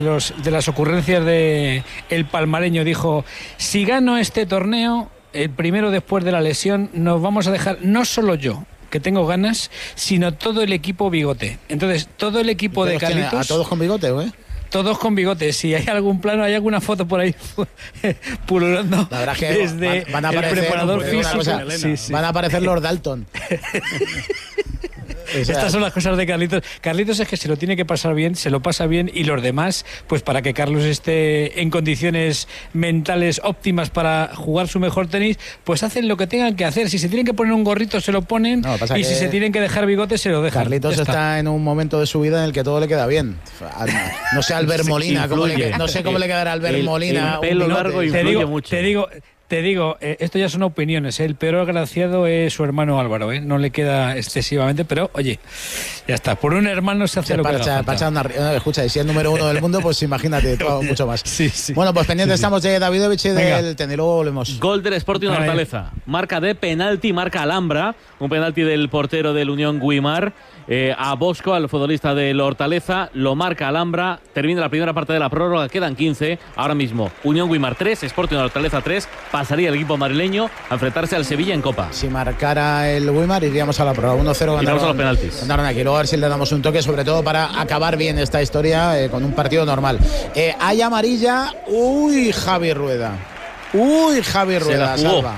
de las ocurrencias de el palmareño. Dijo: si gano este torneo, el primero después de la lesión, nos vamos a dejar, no solo yo, que tengo ganas, sino todo el equipo bigote. Entonces, todo el equipo de Carlitos... ¿A todos con bigote, güey? Todos con bigotes. Si hay algún plano, hay alguna foto por ahí pululando. La verdad es que desde van a aparecer, el preparador físico. Sí. Van a aparecer los Dalton. Estas son las cosas de Carlitos. Carlitos es que se lo tiene que pasar bien, se lo pasa bien, y los demás, pues para que Carlos esté en condiciones mentales óptimas para jugar su mejor tenis, pues hacen lo que tengan que hacer. Si se tienen que poner un gorrito, se lo ponen, y si se tienen que dejar bigotes, se lo dejan. Carlitos está en un momento de su vida en el que todo le queda bien. No sé, Albert Molina, no sé cómo le quedará a Albert Molina. El pelo largo influye mucho. Te digo, esto ya son opiniones, ¿eh? El peor agraciado es su hermano Álvaro, ¿eh? No le queda excesivamente, pero oye, ya está. Por un hermano se hace lo que haga falta. Escucha, y si es el número 1 del mundo, pues imagínate, todo, mucho más. Sí. Bueno, pues pendientes estamos de Davidovich y del tenis. Luego volvemos. Gol del Sporting Hortaleza. Marca de penalti, marca Alhambra. Un penalti del portero del Unión Guimar. A Bosco, al futbolista del Hortaleza, lo marca Alhambra. Termina la primera parte de la prórroga, quedan 15. Ahora mismo, Unión Guimar 3, Sporting Hortaleza 3. Pasaría el equipo madrileño a enfrentarse al Sevilla en Copa. Si marcara el Guimar, iríamos a la prórroga. 1-0 ganaron a los penaltis. Ganaron aquí. Luego a ver si le damos un toque, sobre todo para acabar bien esta historia con un partido normal. Hay amarilla. Javi Rueda. Salva.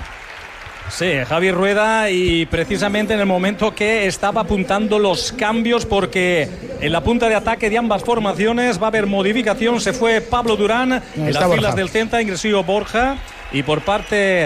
Sí, Javi Rueda, y precisamente en el momento que estaba apuntando los cambios, porque en la punta de ataque de ambas formaciones va a haber modificación. Se fue Pablo Durán en las filas del Celta, ingresó Borja, y por parte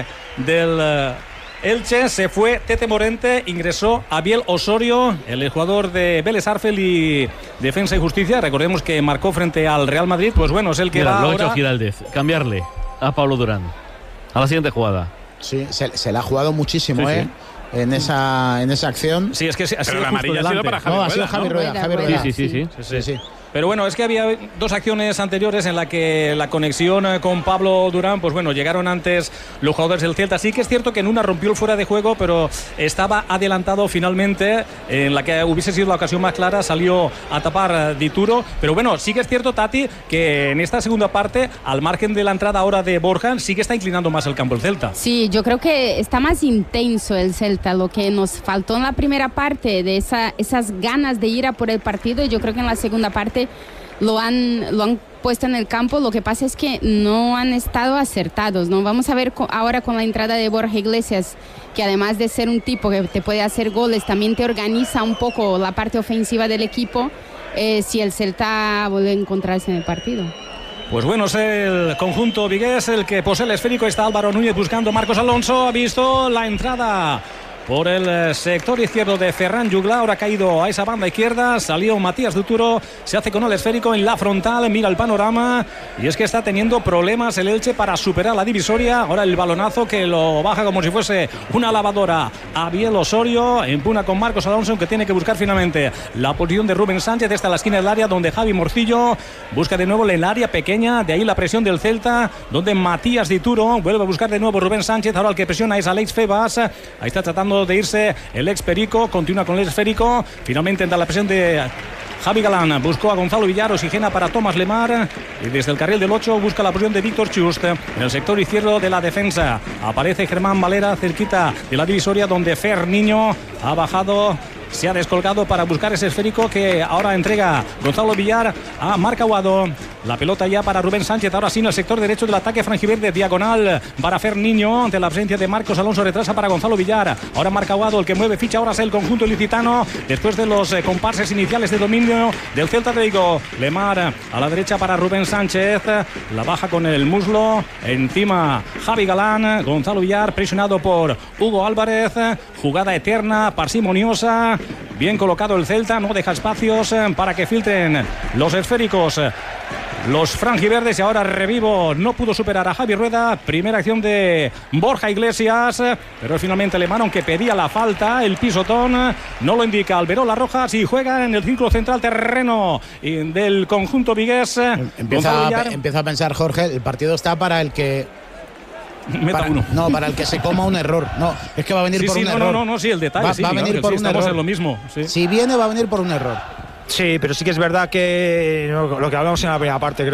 del Elche se fue Tete Morente, ingresó Abiel Osorio, el jugador de Vélez Arfel y Defensa y Justicia. Recordemos que marcó frente al Real Madrid. Pues bueno, es el que va lo ha ahora... hecho Giraldez, cambiarle a Pablo Durán a la siguiente jugada. Sí, se la ha jugado muchísimo, sí. En esa acción. Sí, es que ha sido la amarilla ha sido para Javi Rueda. Ha sido Javi Rueda. Sí. Pero bueno, es que había dos acciones anteriores en la que la conexión con Pablo Durán, pues bueno, llegaron antes los jugadores del Celta. Sí que es cierto que en una rompió el fuera de juego, pero estaba adelantado finalmente. En la que hubiese sido la ocasión más clara, salió a tapar Dituro. Pero bueno, sí que es cierto, Tati, que en esta segunda parte, al margen de la entrada ahora de Borja, sí que está inclinando más el campo el Celta. Sí, yo creo que está más intenso el Celta. Lo que nos faltó en la primera parte, de esas ganas de ir a por el partido, yo creo que en la segunda parte lo han puesto en el campo. Lo que pasa es que no han estado acertados, ¿no? Vamos a ver ahora con la entrada de Borja Iglesias, que además de ser un tipo que te puede hacer goles, también te organiza un poco la parte ofensiva del equipo, si el Celta vuelve a encontrarse en el partido. Pues bueno, es el conjunto vigués el que posee el esférico. Está Álvaro Núñez buscando Marcos Alonso. Ha visto la entrada por el sector izquierdo de Ferran Jugla. Ahora ha caído a esa banda izquierda. Salió Matías Duturo. Se hace con el esférico en la frontal. Mira el panorama. Y es que está teniendo problemas el Elche para superar la divisoria. Ahora el balonazo que lo baja como si fuese una lavadora. Abiel Osorio empuna con Marcos Alonso, que tiene que buscar finalmente la posición de Rubén Sánchez. Esta es la esquina del área donde Javi Morcillo busca de nuevo en el área pequeña. De ahí la presión del Celta, donde Matías Dituro vuelve a buscar de nuevo Rubén Sánchez. Ahora el que presiona es Alex Febas. Ahí está tratando de irse el ex Perico, continúa con el esférico, finalmente entra la presión de Javi Galán, buscó a Gonzalo Villar, oxigena para Tomás Lemar, y desde el carril del 8 busca la posición de Víctor Chust en el sector izquierdo de la defensa. Aparece Germán Valera cerquita de la divisoria, donde Fer Niño ha bajado, se ha descolgado para buscar ese esférico que ahora entrega Gonzalo Villar a Marc Aguado. La pelota ya para Rubén Sánchez, ahora sí en el sector derecho del ataque franjiverde, diagonal para Fer Niño, ante la ausencia de Marcos Alonso, retrasa para Gonzalo Villar. Ahora Marc Aguado, el que mueve ficha, ahora es el conjunto ilicitano, después de los compases iniciales de dominio del Celta de Vigo. Lemar a la derecha para Rubén Sánchez, la baja con el muslo, encima Javi Galán, Gonzalo Villar presionado por Hugo Álvarez, jugada eterna, parsimoniosa, bien colocado el Celta, no deja espacios para que filtren los esféricos los franjiverdes. Y ahora Revivo no pudo superar a Javi Rueda. Primera acción de Borja Iglesias, pero finalmente Lemar, aunque pedía la falta, el pisotón no lo indica. Alberola Rojas, y juega en el círculo central terreno del conjunto vigués. Empieza a pensar, Jorge, el partido está para el que para el que se coma un error. No, es que va a venir por un error. No, sí, el detalle. Va a venir por un error. En lo mismo. Sí. Si viene, va a venir por un error. Sí, pero sí que es verdad que lo que hablamos en la primera parte, creo